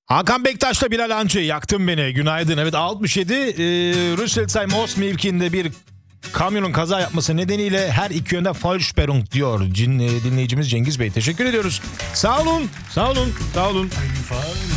Hakan Bektaş'la Bilal Hancı yaktın beni. Günaydın. Evet 67 Rüsselsheim Ost mevkiinde bir kamyonun kaza yapması nedeniyle her iki yönde Vollsperrung diyor dinleyicimiz Cengiz Bey. Teşekkür ediyoruz. Sağ olun. Sağ olun. Sağ olun.